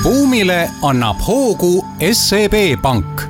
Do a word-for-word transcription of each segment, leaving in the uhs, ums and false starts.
Buumile annab hoogu S E B Pank.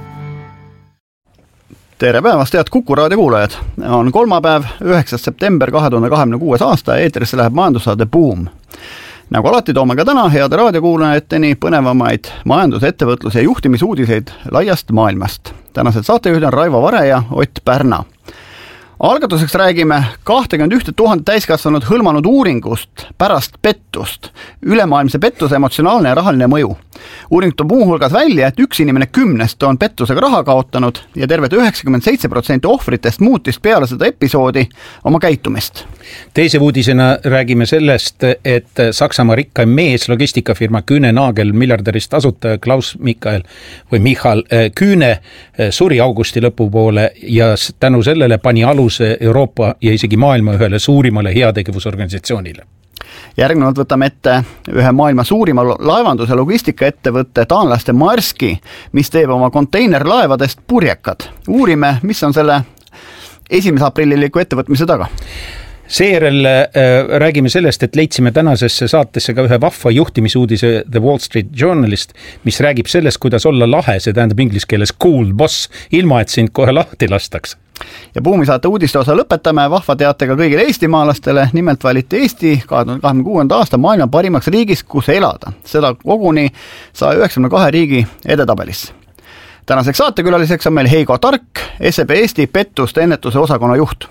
Tere päevast, head Kuku raadio kuulajad! On kolmapäev, üheksas september kahe tuhande kahekümne kuues aasta, eetrisse läheb majandussaade Buum. Nagu alati toome ka täna heade raadiokuulajateni põnevamaid majandus-, ettevõtlus- ja juhtimisuudiseid laiast maailmast. Tänased saatejuhid on Raivo Vare ja Ott Pärna. Algatuseks räägime kakskümmend üks tuhat täiskasvanud hõlmanud uuringust pärast pettust. Ülemaailmse pettuse emotsionaalne ja rahaline mõju. Uuring toob muu hulgas välja, et üks inimene kümnest on pettusega raha kaotanud ja terved üheksakümmend seitse protsenti ohvritest muutis peale seda episoodi oma käitumist. Teise uudisena räägime sellest, et Saksamaa rikkaim mees, logistikafirma Kühne Nagel miljardärist asutaja Klaus Michael või Michal Kühne suri augusti lõpupoole ja tänu sellele pani alus Euroopa ja isegi maailma ühele suurimale heategevusorganisatsioonile. Järgnevalt võtame ette ühe maailma suurima laevanduse logistikaettevõtte taanlaste Maerski, mis teeb oma konteinerlaevadest purjekad. Uurime, mis on selle esimese aprilliliku ettevõtmise taga. Seejärel äh, räägime sellest, et leidsime tänasesse saatesse ka ühe vahva juhtimisuudise The Wall Street Journalist, mis räägib sellest, kuidas olla lahe, see tähendab inglise keeles cool boss, ilma et sind kohe lahti lastaks. Ja Buumi saate uudiste osa lõpetame vahva teatega kõigile eestimaalastele. Nimelt valiti Eesti kahe tuhande kahekümne kuuenda aasta maailma parimaks riigis, kus elada. Seda koguni saja üheksakümne kahe riigi edetabelis. Tänaseks saatekülaliseks on meil Heigo Tark, S E B Eesti pettuste ennetuse osakonna juht.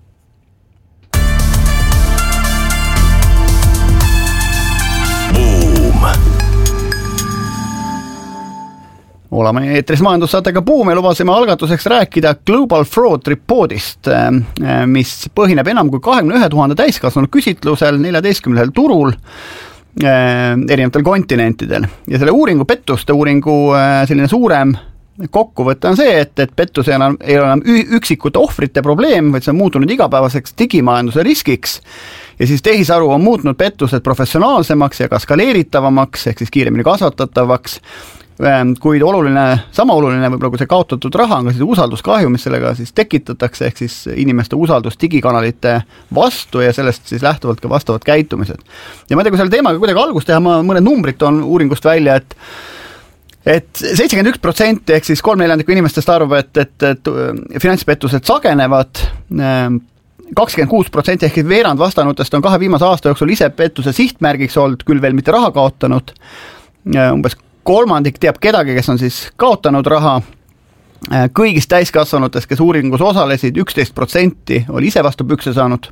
Oleme eetris majandussaatega Buum ja lubasime algatuseks rääkida Global Fraud Reportist, mis põhineb enam kui kahekümne ühe tuhande täiskasvanud küsitlusel neljateistkümnel turul erinevatel kontinentidel. Ja selle uuringu, pettuste uuringu selline suurem kokkuvõte on see, et, et pettus ei ole enam üksikute ohvrite probleem, vaid see on muutunud igapäevaseks digimajanduse riskiks. Ja siis tehisaru on muutnud pettused professionaalsemaks ja ka skaleeritavamaks, ehk siis kiiremini kasvatatavaks, kuid oluline, sama oluline võib-olla kui see kaotatud raha on ka siis usalduskahju, mis sellega siis tekitatakse, ehk siis inimeste usaldus digikanalite vastu ja sellest siis lähtuvalt ka vastavad käitumised. Ja ma ei tea, kui selle teemaga kuidagi algust teha, ma mõned numbrid on uuringust välja, et et seitsekümmend üks protsenti ehk siis kolm neljandikku inimestest arvab, et, et, et finantspettused sagenevad, kakskümmend kuus protsenti ehk veerand vastanutest on kahe viimase aasta jooksul ise pettuse sihtmärgiks olnud, küll veel mitte raha kaotanud, umbes kolmandik teab kedagi, kes on siis kaotanud raha. Kõigist täiskasvanutest, kes uuringus osalesid, üksteist protsenti oli ise vastu pükse saanud.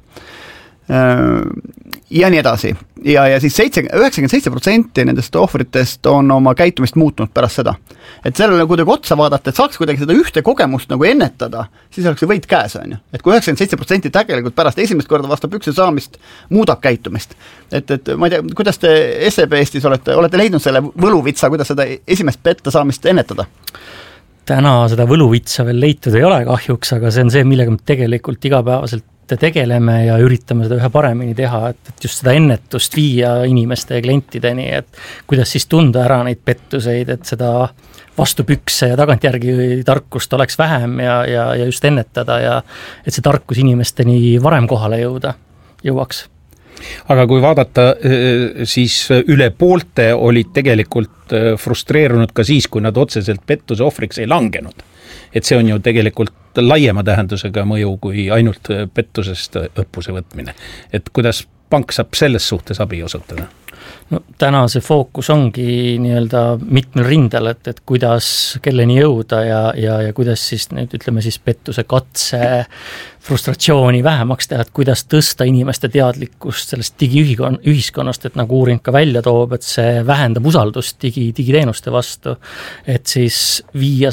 Ja nii edasi. Ja, ja siis üheksakümmend seitse protsenti nendest ohvritest on oma käitumist muutnud pärast seda. Et sellele kuidagi otsa vaadata, et saaks kuidagi seda ühte kogemust nagu ennetada, siis oleks see võit käes, on ju. Et kui üheksakümmend seitse protsenti tegelikult pärast esimest korda vastu pükse saamist muudab käitumist. Et, et ma ei tea, kuidas te S E B Eestis olete, olete leidnud selle võluvitsa, kuidas seda esimest petta saamist ennetada? Täna seda võluvitsa veel leitud ei ole kahjuks, aga see on see, millega me tegelikult igapäevaselt tegeleme ja üritame seda ühe paremini teha, et, et just seda ennetust viia inimeste ja klientideni, et kuidas siis tunda ära neid pettuseid, et seda vastu pükse ja tagantjärgi tarkust oleks vähem ja, ja, ja just ennetada ja et see tarkus inimesteni varem kohale jõuda, jõuaks. Aga kui vaadata, siis üle poolte olid tegelikult frustreerunud ka siis, kui nad otseselt pettuse ohvriks ei langenud. Et see on ju tegelikult laiema tähendusega mõju kui ainult pettusest õppuse võtmine. Et kuidas pank saab selles suhtes abi osutada? No, täna see fookus ongi nii-öelda mitmel rindel, et, et kuidas kelleni jõuda ja, ja, ja kuidas siis nüüd ütleme siis pettuse katse frustratsiooni vähemaks teha, et kuidas tõsta inimeste teadlikkust sellest digiühiskonnast, et nagu uuring ka välja toob, et see vähendab usaldust digi, digiteenuste vastu, et siis viia